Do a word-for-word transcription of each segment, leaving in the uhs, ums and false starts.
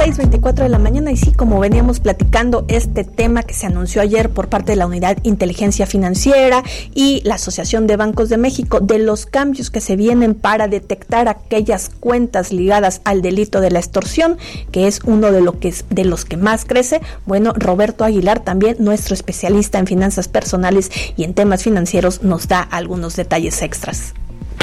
seis veinticuatro de la mañana y sí, como veníamos platicando, este tema que se anunció ayer por parte de la Unidad Inteligencia Financiera y la Asociación de Bancos de México de los cambios que se vienen para detectar aquellas cuentas ligadas al delito de la extorsión, que es uno de, lo que es, de los que más crece. Bueno, Roberto Aguilar, también nuestro especialista en finanzas personales y en temas financieros, nos da algunos detalles extras.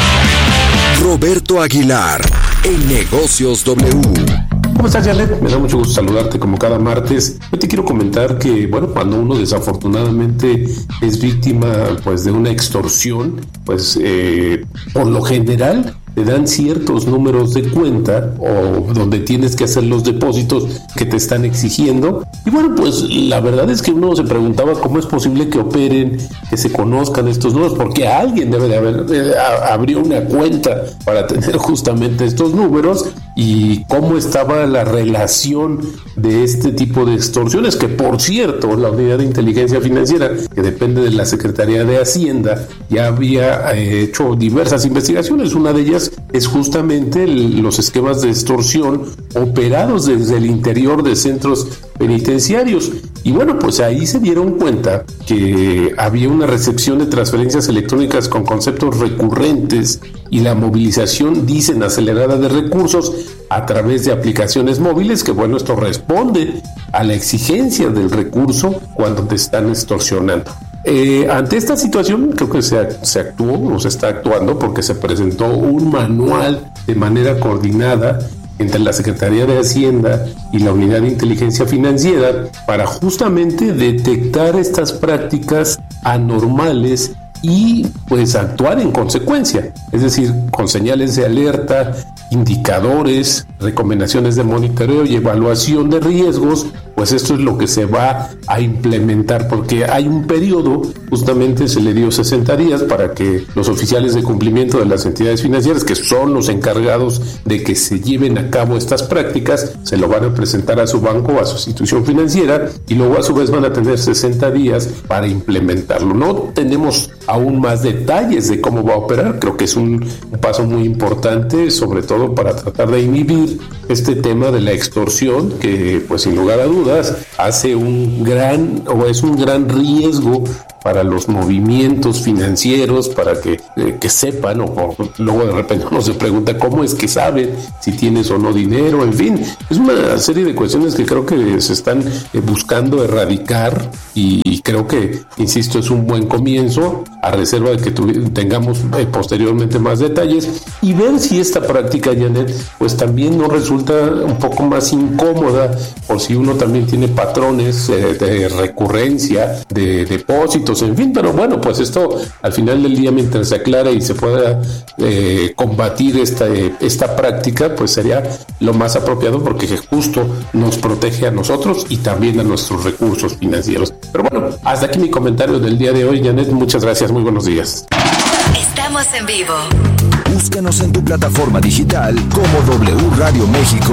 Roberto Aguilar, en Negocios W. ¿Cómo estás, Janet? Me da mucho gusto saludarte como cada martes. Yo te quiero comentar que, bueno, cuando uno desafortunadamente es víctima, pues, de una extorsión, pues, eh, por lo general te dan ciertos números de cuenta o donde tienes que hacer los depósitos que te están exigiendo. Y bueno, pues la verdad es que uno se preguntaba cómo es posible que operen, que se conozcan estos números, porque alguien debe de haber eh, abrió una cuenta para tener justamente estos números, y cómo estaba la relación de este tipo de extorsiones, que por cierto, la Unidad de Inteligencia Financiera, que depende de la Secretaría de Hacienda, ya había eh, hecho diversas investigaciones. Una de ellas es justamente el, los esquemas de extorsión operados desde el interior de centros penitenciarios. Y bueno, pues ahí se dieron cuenta que había una recepción de transferencias electrónicas con conceptos recurrentes y la movilización, dicen, acelerada de recursos a través de aplicaciones móviles, que bueno, esto responde a la exigencia del recurso cuando te están extorsionando. Eh, ante esta situación, creo que se, se actuó, o se está actuando, porque se presentó un manual de manera coordinada entre la Secretaría de Hacienda y la Unidad de Inteligencia Financiera para justamente detectar estas prácticas anormales y pues actuar en consecuencia, es decir, con señales de alerta, indicadores, recomendaciones de monitoreo y evaluación de riesgos. Pues esto es lo que se va a implementar, porque hay un periodo, justamente se le dio sesenta días para que los oficiales de cumplimiento de las entidades financieras, que son los encargados de que se lleven a cabo estas prácticas, se lo van a presentar a su banco o a su institución financiera, y luego a su vez van a tener sesenta días para implementarlo. No tenemos aún más detalles de cómo va a operar. Creo que es un, un paso muy importante, sobre todo para tratar de inhibir este tema de la extorsión, que pues sin lugar a dudas hace un gran o es un gran riesgo para los movimientos financieros, para que, eh, que sepan, o, o luego de repente uno se pregunta cómo es que saben si tienes o no dinero. En fin, es una serie de cuestiones que creo que se están eh, buscando erradicar, y, y creo que, insisto, es un buen comienzo, a reserva de que tu, tengamos eh, posteriormente más detalles y ver si esta práctica, Janet, pues también nos resulta un poco más incómoda, por si uno también tiene patrones eh, de recurrencia, de depósitos, en fin. Pero bueno, pues esto al final del día, mientras se aclara y se pueda eh, combatir esta, esta práctica, pues sería lo más apropiado, porque justo nos protege a nosotros y también a nuestros recursos financieros. Pero bueno, hasta aquí mi comentario del día de hoy, Janet. Muchas gracias, muy buenos días. Estamos en vivo. Búscanos en tu plataforma digital como W Radio México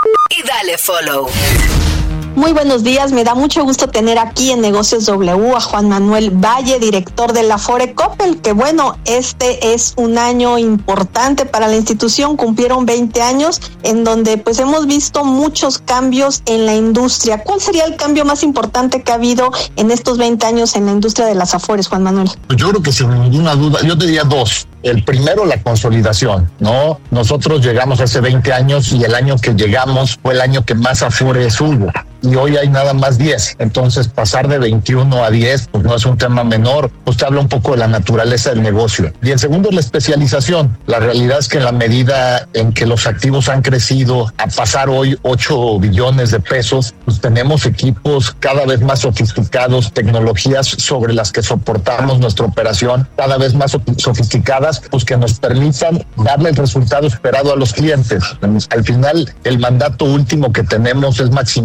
Y dale follow. Muy buenos días, me da mucho gusto tener aquí en Negocios W a Juan Manuel Valle, director de la Afore Coppel, que bueno, este es un año importante para la institución. Cumplieron veinte años en donde pues hemos visto muchos cambios en la industria. ¿Cuál sería el cambio más importante que ha habido en estos veinte años en la industria de las Afores, Juan Manuel? Yo creo que sin ninguna duda, yo te diría dos. El primero, la consolidación, ¿no? Nosotros llegamos hace veinte años y el año que llegamos fue el año que más Afores hubo. Y hoy hay nada más diez. Entonces, pasar de veintiuno a diez, pues no es un tema menor. Pues te habla un poco de la naturaleza del negocio. Y el segundo es la especialización. La realidad es que en la medida en que los activos han crecido a pasar hoy ocho billones de pesos, pues tenemos equipos cada vez más sofisticados, tecnologías sobre las que soportamos nuestra operación, cada vez más sofisticadas, pues que nos permitan darle el resultado esperado a los clientes. Al final, el mandato último que tenemos es maximizar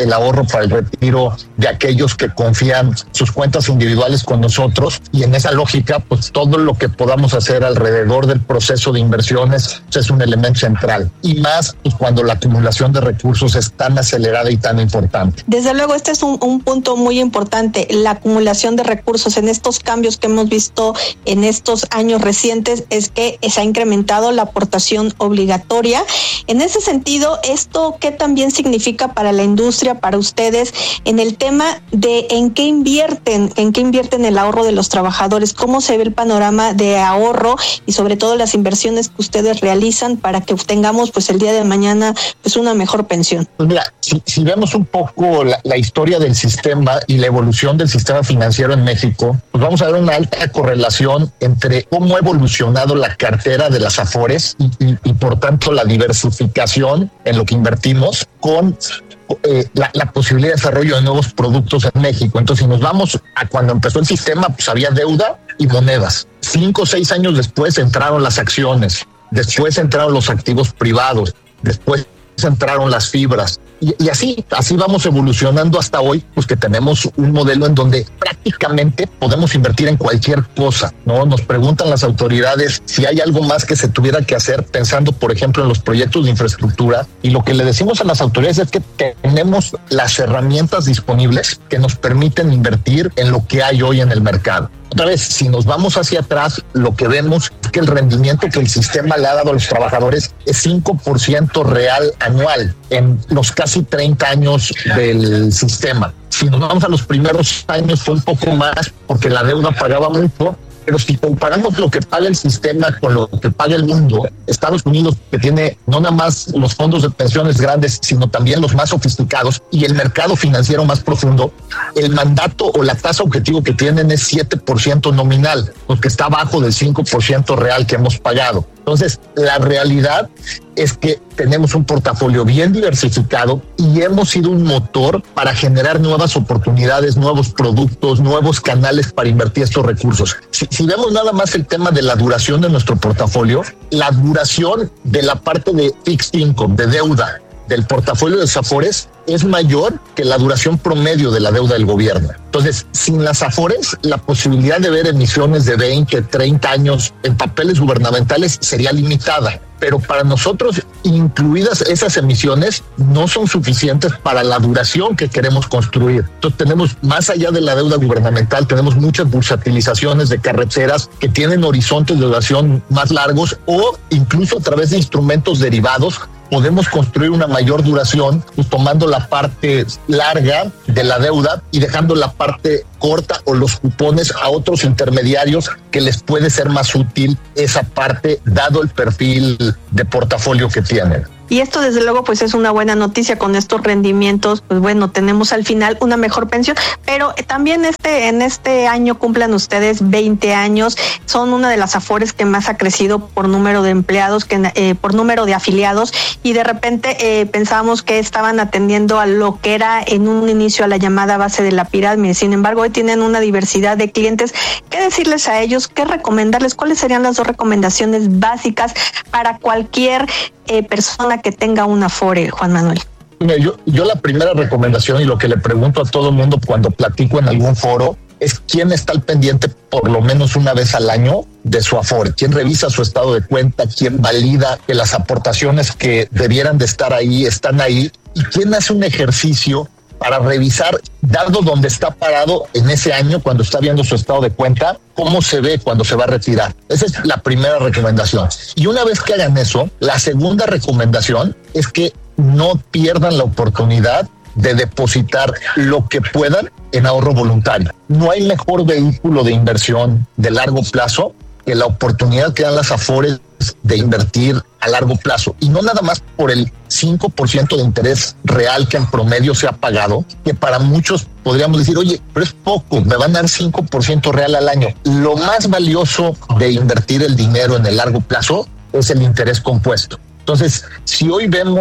el ahorro para el retiro de aquellos que confían sus cuentas individuales con nosotros, y en esa lógica, pues todo lo que podamos hacer alrededor del proceso de inversiones pues, es un elemento central, y más pues, cuando la acumulación de recursos es tan acelerada y tan importante. Desde luego, este es un, un punto muy importante, la acumulación de recursos. En estos cambios que hemos visto en estos años recientes es que se ha incrementado la aportación obligatoria. En ese sentido, ¿esto qué también significa para la industria, para ustedes, en el tema de en qué invierten, en qué invierten el ahorro de los trabajadores? ¿Cómo se ve el panorama de ahorro y sobre todo las inversiones que ustedes realizan para que obtengamos pues el día de mañana pues una mejor pensión? Pues mira, si, si vemos un poco la, la historia del sistema y la evolución del sistema financiero en México, pues vamos a ver una alta correlación entre cómo ha evolucionado la cartera de las AFORES y, y, y por tanto la diversificación en lo que invertimos con Eh, la, la posibilidad de desarrollo de nuevos productos en México. Entonces, si nos vamos a cuando empezó el sistema, pues había deuda y monedas. Cinco o seis años después entraron las acciones, después entraron los activos privados, después entraron las fibras. Y, y así, así vamos evolucionando hasta hoy, pues que tenemos un modelo en donde prácticamente podemos invertir en cualquier cosa, ¿no? Nos preguntan las autoridades si hay algo más que se tuviera que hacer, pensando, por ejemplo, en los proyectos de infraestructura, y lo que le decimos a las autoridades es que tenemos las herramientas disponibles que nos permiten invertir en lo que hay hoy en el mercado. Otra vez, si nos vamos hacia atrás, lo que vemos es que el rendimiento que el sistema le ha dado a los trabajadores es cinco por ciento real anual en los casi treinta años del sistema. Si nos vamos a los primeros años fue un poco más porque la deuda pagaba mucho, pero si comparamos lo que paga el sistema con lo que paga el mundo, Estados Unidos, que tiene no nada más los fondos de pensiones grandes, sino también los más sofisticados y el mercado financiero más profundo, el mandato o la tasa objetivo que tienen es siete por ciento nominal, porque está abajo del cinco por ciento real que hemos pagado. Entonces, la realidad es que tenemos un portafolio bien diversificado y hemos sido un motor para generar nuevas oportunidades, nuevos productos, nuevos canales para invertir estos recursos. Si, si vemos nada más el tema de la duración de nuestro portafolio, la duración de la parte de fixed income, de deuda, del portafolio de AFORES es mayor que la duración promedio de la deuda del gobierno. Entonces, sin las AFORES, la posibilidad de ver emisiones de veinte, treinta años en papeles gubernamentales sería limitada. Pero para nosotros, incluidas esas emisiones, no son suficientes para la duración que queremos construir. Entonces, tenemos, más allá de la deuda gubernamental, tenemos muchas bursatilizaciones de carreteras que tienen horizontes de duración más largos, o incluso a través de instrumentos derivados podemos construir una mayor duración, pues, tomando la parte larga de la deuda y dejando la parte corta o los cupones a otros intermediarios que les puede ser más útil esa parte, dado el perfil de portafolio que tienen. Y esto desde luego pues es una buena noticia con estos rendimientos, pues bueno, tenemos al final una mejor pensión, pero también este en este año cumplan ustedes veinte años, son una de las AFORES que más ha crecido por número de empleados, que eh, por número de afiliados, y de repente eh, pensábamos que estaban atendiendo a lo que era en un inicio a la llamada base de la pirámide. Sin embargo, hoy tienen una diversidad de clientes. ¿Qué decirles a ellos? ¿Qué recomendarles? ¿Cuáles serían las dos recomendaciones básicas para cualquier eh, persona que tenga una AFORE, Juan Manuel? Yo, yo la primera recomendación, y lo que le pregunto a todo el mundo cuando platico en algún foro, es quién está al pendiente por lo menos una vez al año de su AFORE, quién revisa su estado de cuenta, quién valida que las aportaciones que debieran de estar ahí están ahí, y quién hace un ejercicio para revisar, dado donde está parado en ese año cuando está viendo su estado de cuenta, cómo se ve cuando se va a retirar. Esa es la primera recomendación. Y una vez que hagan eso, la segunda recomendación es que no pierdan la oportunidad de depositar lo que puedan en ahorro voluntario. No hay mejor vehículo de inversión de largo plazo que la oportunidad que dan las AFORES de invertir a largo plazo, y no nada más por el cinco por ciento de interés real que en promedio se ha pagado, que para muchos podríamos decir, oye, pero es poco, me van a dar cinco por ciento real al año. Lo más valioso de invertir el dinero en el largo plazo es el interés compuesto. Entonces, si hoy vemos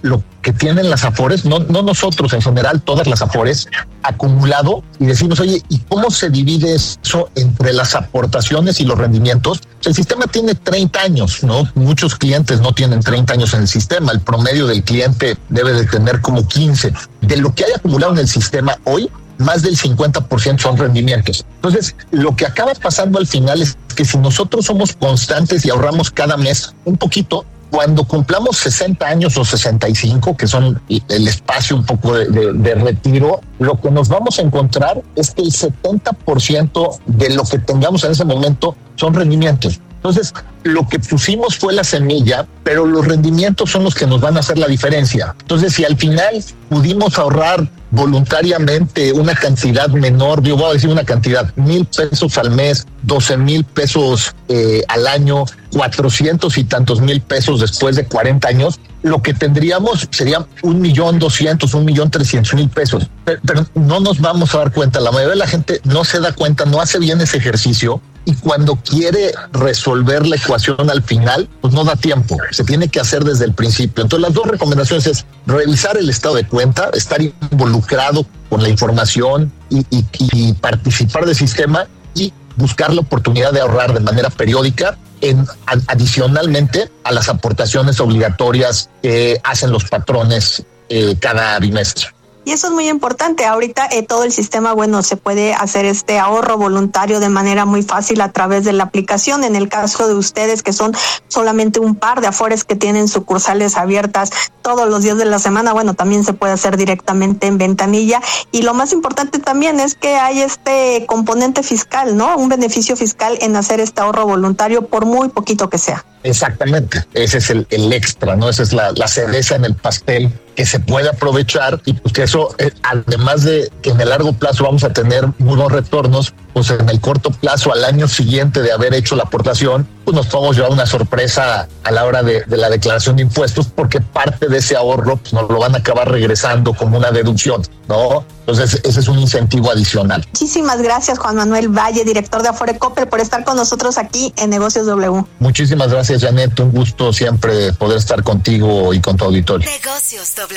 lo que tienen las Afores, no, no nosotros en general, todas las Afores, acumulado, y decimos, oye, ¿y cómo se divide eso entre las aportaciones y los rendimientos? El sistema tiene treinta años, ¿no? Muchos clientes no tienen treinta años en el sistema, el promedio del cliente debe de tener como quince. De lo que hay acumulado en el sistema hoy, más del cincuenta por ciento son rendimientos. Entonces, lo que acaba pasando al final es que si nosotros somos constantes y ahorramos cada mes un poquito, cuando cumplamos sesenta años o sesenta y cinco, que son el espacio un poco de, de, de retiro, lo que nos vamos a encontrar es que el setenta por ciento de lo que tengamos en ese momento son rendimientos. Entonces, lo que pusimos fue la semilla, pero los rendimientos son los que nos van a hacer la diferencia. Entonces, si al final pudimos ahorrar voluntariamente una cantidad menor, yo voy a decir una cantidad, mil pesos al mes, doce mil pesos eh, al año, cuatrocientos y tantos mil pesos después de cuarenta años, lo que tendríamos sería un millón doscientos, un millón trescientos mil pesos. Pero, pero no nos vamos a dar cuenta, la mayoría de la gente no se da cuenta, no hace bien ese ejercicio. Y cuando quiere resolver la ecuación al final, pues no da tiempo. Se tiene que hacer desde el principio. Entonces, las dos recomendaciones es revisar el estado de cuenta, estar involucrado con la información y, y, y participar del sistema y buscar la oportunidad de ahorrar de manera periódica, en, adicionalmente a las aportaciones obligatorias que hacen los patrones eh, cada bimestre. Y eso es muy importante. Ahorita eh, todo el sistema, bueno, se puede hacer este ahorro voluntario de manera muy fácil a través de la aplicación. En el caso de ustedes, que son solamente un par de Afores que tienen sucursales abiertas todos los días de la semana, bueno, también se puede hacer directamente en ventanilla. Y lo más importante también es que hay este componente fiscal, ¿no? Un beneficio fiscal en hacer este ahorro voluntario por muy poquito que sea. Exactamente, ese es el, el extra, ¿no? Esa es la, la cereza en el pastel que se puede aprovechar y pues que eso, eh, además de que en el largo plazo vamos a tener buenos retornos, pues en el corto plazo, al año siguiente de haber hecho la aportación, pues nos podemos llevar una sorpresa a la hora de, de la declaración de impuestos, porque parte de ese ahorro pues nos lo van a acabar regresando como una deducción, ¿no? Entonces ese es un incentivo adicional. Muchísimas gracias, Juan Manuel Valle, director de Afore Coppel, por estar con nosotros aquí en Negocios W. Muchísimas gracias, Janet, un gusto siempre poder estar contigo y con tu auditorio. Negocios W.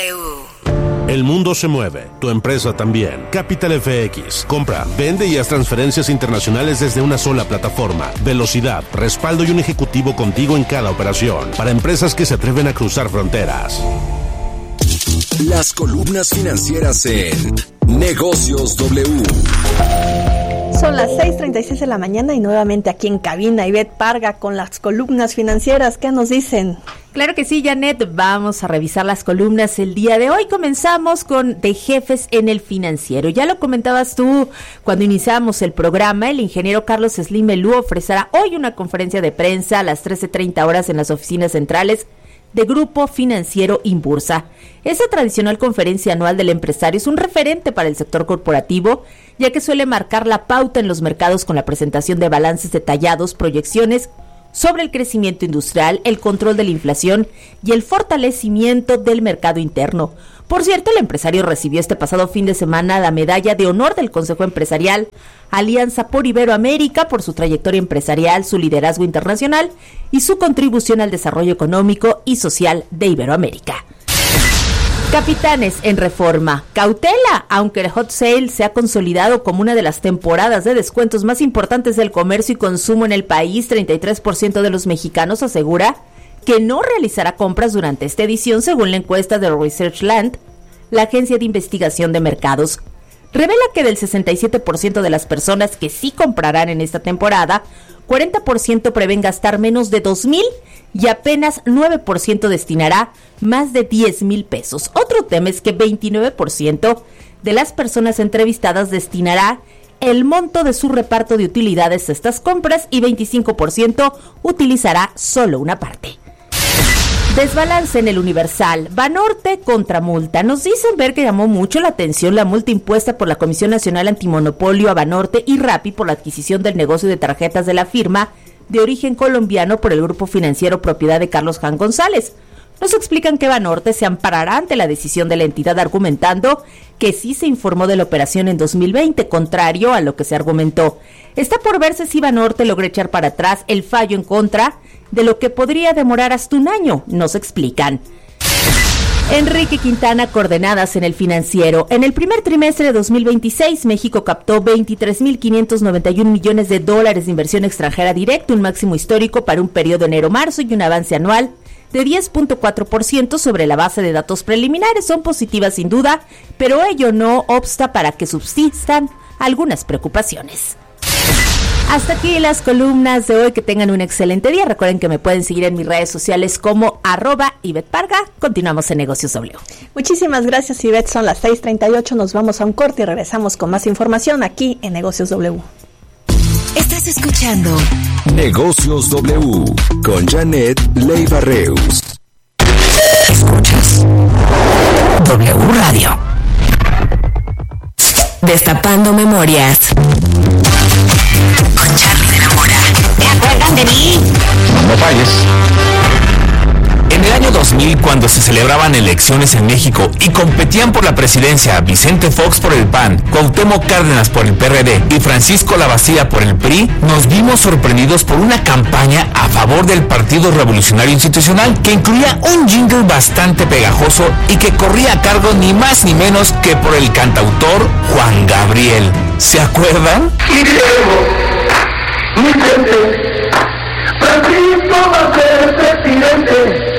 El mundo se mueve, tu empresa también. Capital F X. Compra, vende y haz transferencias internacionales desde una sola plataforma. Velocidad, respaldo y un ejecutivo contigo en cada operación. Para empresas que se atreven a cruzar fronteras. Las columnas financieras en Negocios W. Son las seis treinta y seis de la mañana y nuevamente aquí en cabina Ivette Parga con las columnas financieras. ¿Qué nos dicen? Claro que sí, Janet, vamos a revisar las columnas el día de hoy. Comenzamos con de jefes en el financiero. Ya lo comentabas tú cuando iniciamos el programa, el ingeniero Carlos Slim Melú ofrecerá hoy una conferencia de prensa a las trece treinta horas en las oficinas centrales de Grupo Financiero Inbursa. Esta tradicional conferencia anual del empresario es un referente para el sector corporativo, ya que suele marcar la pauta en los mercados con la presentación de balances detallados, proyecciones sobre el crecimiento industrial, el control de la inflación y el fortalecimiento del mercado interno. Por cierto, el empresario recibió este pasado fin de semana la medalla de honor del Consejo Empresarial Alianza por Iberoamérica por su trayectoria empresarial, su liderazgo internacional y su contribución al desarrollo económico y social de Iberoamérica. Capitanes en reforma. Cautela, aunque el hot sale se ha consolidado como una de las temporadas de descuentos más importantes del comercio y consumo en el país, treinta y tres por ciento de los mexicanos asegura que no realizará compras durante esta edición, según la encuesta de Researchland, la agencia de investigación de mercados. Revela que del sesenta y siete por ciento de las personas que sí comprarán en esta temporada, cuarenta por ciento prevén gastar menos de dos mil y apenas nueve por ciento destinará más de diez mil pesos. Otro tema es que veintinueve por ciento de las personas entrevistadas destinará el monto de su reparto de utilidades a estas compras y veinticinco por ciento utilizará solo una parte. Desbalance en el Universal. Banorte contra multa. Nos dicen ver que llamó mucho la atención la multa impuesta por la Comisión Nacional Antimonopolio a Banorte y Rappi por la adquisición del negocio de tarjetas de la firma de origen colombiano por el grupo financiero propiedad de Carlos Jan González. Nos explican que Banorte se amparará ante la decisión de la entidad argumentando que sí se informó de la operación en dos mil veinte, contrario a lo que se argumentó. Está por verse si Banorte logra echar para atrás el fallo en contra de lo que podría demorar hasta un año, nos explican. Enrique Quintana, coordenadas en el Financiero. En el primer trimestre de dos mil veintiséis, México captó veintitrés mil quinientos noventa y un millones de dólares de inversión extranjera directa, un máximo histórico para un periodo enero-marzo y un avance anual de diez punto cuatro por ciento sobre la base de datos preliminares. Son positivas sin duda, pero ello no obsta para que subsistan algunas preocupaciones. Hasta aquí las columnas de hoy. Que tengan un excelente día. Recuerden que me pueden seguir en mis redes sociales como arroba Ivette Parga. Continuamos en Negocios W. Muchísimas gracias, Ivette. Son las seis treinta y ocho. Nos vamos a un corte y regresamos con más información aquí en Negocios W. Estás escuchando Negocios W con Janet Leiva Reus. Escuchas W Radio. Destapando memorias. Con Charlie de la Mora. ¿Te acuerdan de mí? No falles. En el año dos mil, cuando se celebraban elecciones en México y competían por la presidencia Vicente Fox por el P A N, Cuauhtémoc Cárdenas por el P R D y Francisco Lavacía por el P R I, nos vimos sorprendidos por una campaña a favor del Partido Revolucionario Institucional que incluía un jingle bastante pegajoso y que corría a cargo ni más ni menos que por el cantautor Juan Gabriel. ¿Se acuerdan? Y Diego, mi gente, Francisco va a ser presidente.